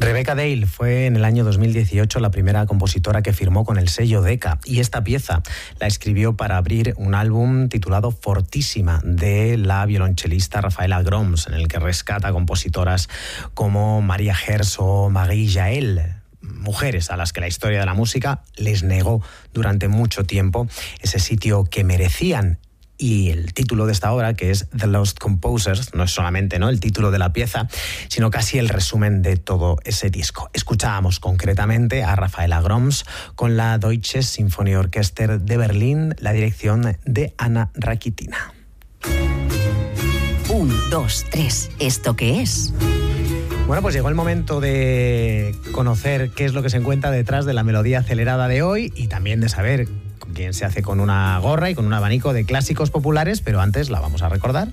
Rebecca Dale fue en el año 2018 la primera compositora que firmó con el sello Decca, y esta pieza la escribió para abrir un álbum titulado Fortísima de la violonchelista Rafaela Groms, en el que rescata compositoras como Maria Herz o Marie Jael, mujeres a las que la historia de la música les negó durante mucho tiempo ese sitio que merecían. Y el título de esta obra, que es The Lost Composers, no es solamente el título de la pieza, sino casi el resumen de todo ese disco. Escuchábamos concretamente a Rafaela Groms con la Deutsches Sinfonieorchester de Berlín, la dirección de Anna Rakitina. 1, 2, 3, ¿esto qué es? Bueno, pues llegó el momento de conocer qué es lo que se encuentra detrás de la melodía acelerada de hoy, y también de saber quién se hace con una gorra y con un abanico de clásicos populares, pero antes la vamos a recordar.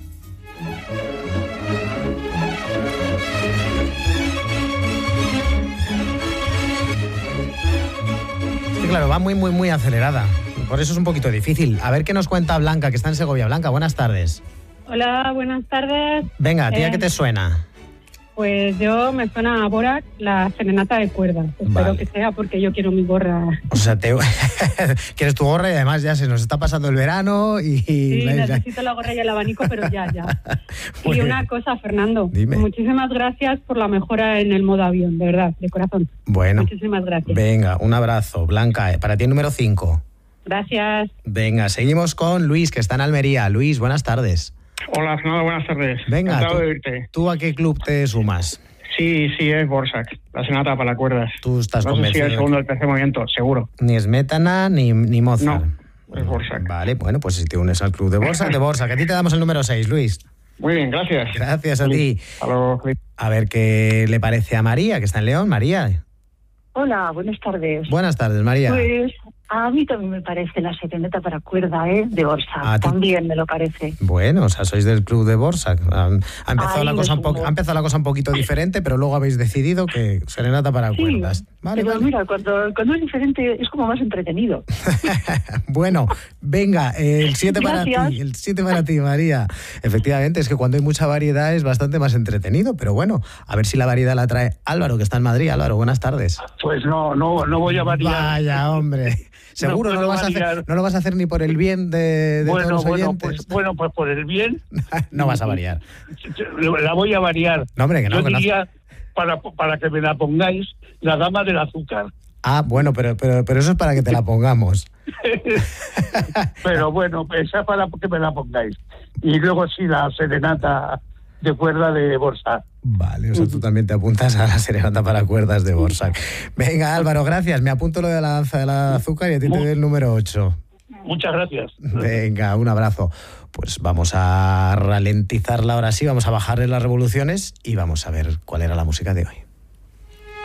Sí, claro, va muy acelerada, por eso es un poquito difícil. A ver qué nos cuenta Blanca, que está en Segovia. Blanca, buenas tardes. Hola, buenas tardes. Venga, ¿a ti a qué te suena? Pues yo me suena a Borak, la serenata de cuerdas. Espero que sea porque yo quiero mi gorra. O sea, quieres tu gorra, y además ya se nos está pasando el verano y... Sí, necesito la gorra y el abanico, pero ya. Y una cosa, Fernando. Dime. Muchísimas gracias por la mejora en el modo avión, de verdad, de corazón. Bueno. Muchísimas gracias. Venga, un abrazo. Blanca, para ti el número 5. Gracias. Venga, seguimos con Luis, que está en Almería. Luis, buenas tardes. Hola, Fernando, buenas tardes. Venga, encantado de oírte. ¿Tú a qué club te sumas? Sí, es Dvořák, la sonata para cuerdas. Tú estás convencido. No sé si el segundo o el tercer movimiento, seguro. Ni Smetana ni Mozart. No, es Dvořák. Vale, bueno, pues si te unes al club de Dvořák, a ti te damos el número 6, Luis. Muy bien, gracias. Gracias a ti. Hasta luego. A ver qué le parece a María, que está en León. María. Hola, buenas tardes. Buenas tardes, María. Pues a mí también me parece la serenata para cuerda, de Dvořák. También me lo parece. Bueno, o sea, sois del club de Dvořák. Ha empezado la cosa un poquito diferente, pero luego habéis decidido que serenata para cuerdas. Vale, pero mira, cuando es diferente es como más entretenido. Bueno, venga, el 7 para ti. El 7 para ti, María. Efectivamente, es que cuando hay mucha variedad es bastante más entretenido, pero bueno, a ver si la variedad la trae Álvaro, que está en Madrid. Álvaro, buenas tardes. Pues no voy a variar. Vaya, hombre. Seguro no lo vas a hacer ni por el bien de todos los oyentes. Pues por el bien. No vas a variar. La voy a variar. No, hombre, que no. Yo diría, para que me la pongáis, la dama del azúcar. Ah, bueno, pero eso es para que te la pongamos. Pero bueno, esa es para que me la pongáis. Y luego sí, la serenata de cuerda de Dvořák. Vale, o sea, tú también te apuntas a la serenata para cuerdas de Dvořák. Venga, Álvaro, gracias. Me apunto lo de la danza del azúcar y a ti te doy el número 8. Muchas gracias. Venga, un abrazo. Pues vamos a ralentizarla ahora sí, vamos a bajarle las revoluciones y vamos a ver cuál era la música de hoy.